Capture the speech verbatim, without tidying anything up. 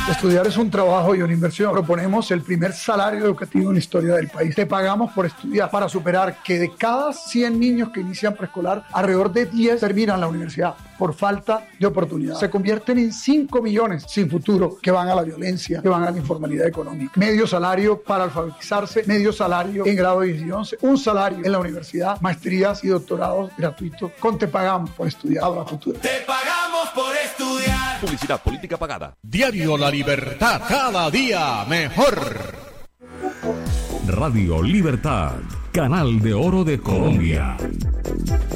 Estudiar es un trabajo y una inversión. Proponemos el primer salario educativo en la historia del país. Te pagamos por estudiar para superar que de cada cien niños que inician preescolar, alrededor de diez terminan la universidad por falta de oportunidad. Se convierten en cinco millones sin futuro que van a la violencia, que van a la informalidad económica. Medio salario para alfabetizarse, medio salario en grado diez y once, un salario en la universidad, maestrías y doctorados gratuitos. Con Te Pagamos por estudiar a futuro. Te pagamos por estudiar. Publicidad política pagada. Diario La Libertad, cada día mejor. Radio Libertad, canal de oro de Colombia.